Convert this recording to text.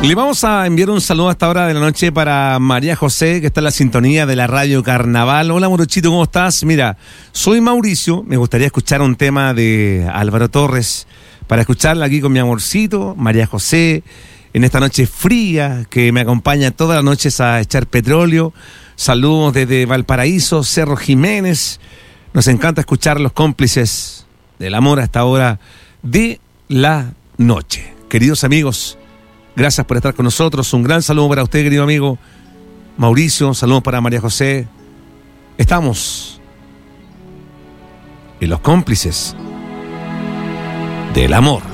Le vamos a enviar un saludo a esta hora de la noche para María José, que está en la sintonía de la Radio Carnaval. Hola, Morochito, ¿cómo estás? Mira, soy Mauricio, me gustaría escuchar un tema de Álvaro Torres para escucharla aquí con mi amorcito, María José, en esta noche fría que me acompaña todas las noches a echar petróleo. Saludos desde Valparaíso, Cerro Jiménez. Nos encanta escuchar los cómplices del amor a esta hora de la noche. Queridos amigos, gracias por estar con nosotros. Un gran saludo para usted, querido amigo Mauricio. Saludos para María José. Estamos en los cómplices del amor.